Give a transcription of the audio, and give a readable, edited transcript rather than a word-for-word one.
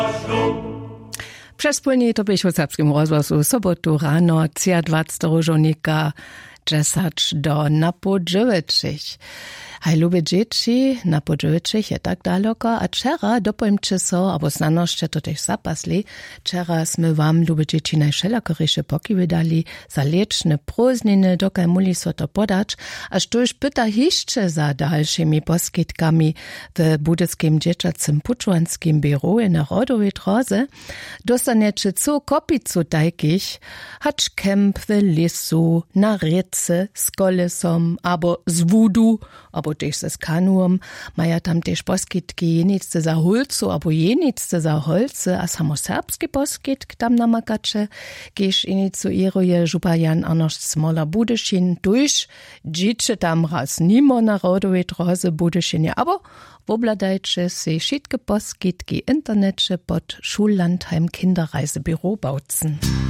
Przespólnie to byś w serbskim rozgłosu sobotu rano 23 żonika 10 do napodżywyczych. Haj lubię dzieci, napodżywyczych je tak daleko, a wczera dopojmcie so, abo znanoście to też zapasli, wczera sme wam lubię dzieci najszelakorysze poki wydali za liczne próżniny, dokaj muli so to podać, aż to już pyta jeszcze za dalszymi poskitkami w Budyckim dzieciacym puczłanskim biurze narodowej drodze, dostaniecie co kopicu takich, hacz kemp w lesu, na riece, z kolesom, abo z wudu, abo też z kanuom, maja tam też poskitki jenicce za hulcu, abo jenicce za holce, a samo serbski poskitk tam namakacze, kiež iniciuje župa Jan Arnošt Smola Budyšin, tuž dzieci tam raz nimo narodowej drodze Budyšinie, abo wobladajcie se wszystkie poskitki internecie pod Schullandheim Kinderreisebüro bautzen.